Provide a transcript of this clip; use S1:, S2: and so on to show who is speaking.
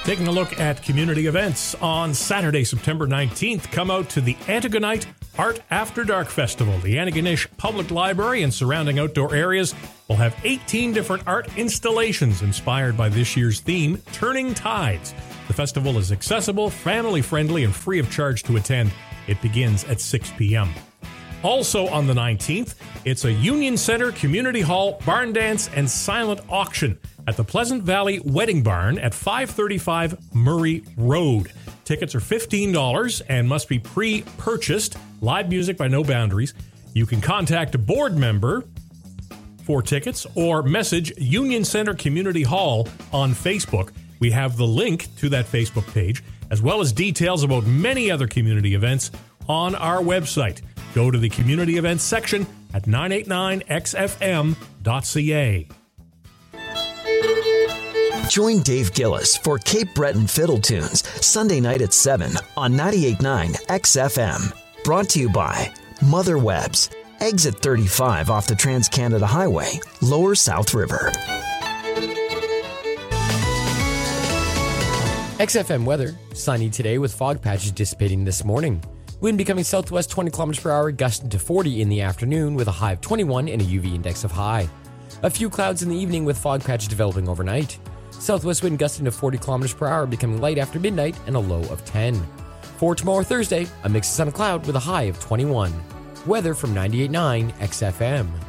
S1: Taking a look at community events on Saturday, September 19th, come out to the Antigonite Art After Dark Festival. The Antigonish Public Library and surrounding outdoor areas will have 18 different art installations inspired by this year's theme, Turning Tides. The festival is accessible, family-friendly, and free of charge to attend. It begins at 6 p.m. Also on the 19th, it's a Union Center Community Hall barn dance and silent auction at the Pleasant Valley Wedding Barn at 535 Murray Road. Tickets are $15 and must be pre-purchased. Live music by No Boundaries. You can contact a board member for tickets or message Union Center Community Hall on Facebook. We have the link to that Facebook page, as well as details about many other community events on our website. Go to the community events section at 989xfm.ca.
S2: Join Dave Gillis for Cape Breton Fiddle Tunes, Sunday night at 7 on 98.9 XFM. Brought to you by Mother Webs, exit 35 off the Trans-Canada Highway, Lower South River.
S3: XFM weather, sunny today with fog patches dissipating this morning. Wind becoming southwest 20 kilometers per hour, gusting to 40 in the afternoon with a high of 21 and a UV index of high. A few clouds in the evening with fog patches developing overnight. Southwest wind gusting to 40 kilometers per hour, becoming light after midnight and a low of 10. For tomorrow Thursday, a mix of sun and cloud with a high of 21. Weather from 98.9 XFM.